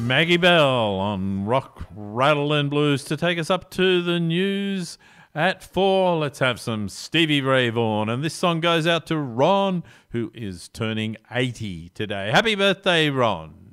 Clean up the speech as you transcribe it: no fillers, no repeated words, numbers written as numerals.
Maggie Bell on Rock, Rattle and Blues to take us up to the news at 4. Let's have some Stevie Ray Vaughan. And this song goes out to Ron, who is turning 80 today. Happy birthday, Ron.